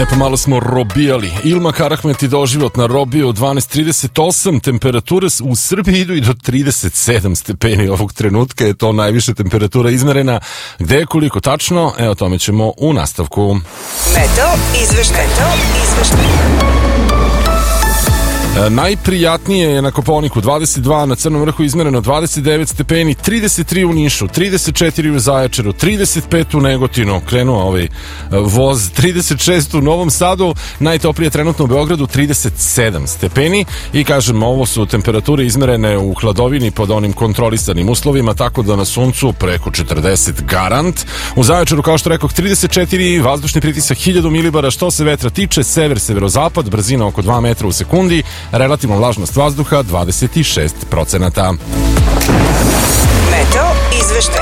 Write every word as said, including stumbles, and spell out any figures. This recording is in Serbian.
E pa malo smo robijali. Ilma Karahmet i doživot na robiju dvanaest trideset osam. Temperature u Srbiji idu i do trideset sedam stepeni ovog trenutka. Je to najviša temperatura izmerena. Gde je koliko tačno? E, o tome ćemo u nastavku. Meteo izveštaj. Meteo izveštaj. E, najprijatnije je na Kopaoniku dvadeset dva, na Crnom vrhu izmereno dvadeset devet stepeni, trideset tri u Nišu, trideset četiri u Zaječaru, trideset pet u Negotinu, krenuo ovaj voz, trideset šest u Novom Sadu, najtoplije trenutno u Beogradu trideset sedam stepeni i kažem, ovo su temperature izmerene u hladovini pod onim kontrolisanim uslovima, tako da na suncu preko četrdeset garant. U Zaječaru, kao što rekoh, trideset četiri, vazdušni pritisak hiljadu milibara, što se vetra tiče, sever, severozapad, brzina oko dva metra u sekundi, relativna vlažnost vazduha dvadeset šest procenata. Meteo izveštaj.